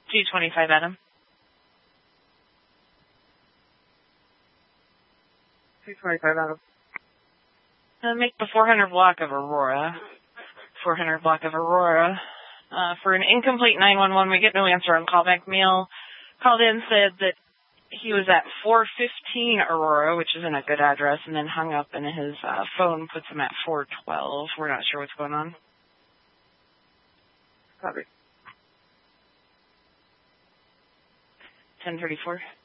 225 Adam. 225 Adam. Make the 400 block of Aurora. 400 block of Aurora. For an incomplete 911, we get no answer on callback mail. Called in, said that he was at 415 Aurora, which isn't a good address, and then hung up, and his phone puts him at 412. We're not sure what's going on. Copy. 1034.